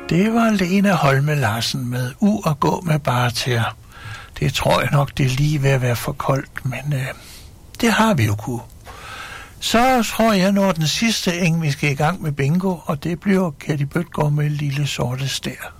Det var Lene Holme Larsen med U og gå med bare tæer. Det tror jeg nok, det er lige ved at være for koldt, men det har vi jo kunne. Så tror jeg, når den sidste eng, vi skal i gang med bingo, og det bliver Katie Bøtgaard med Lille Sorte Stær.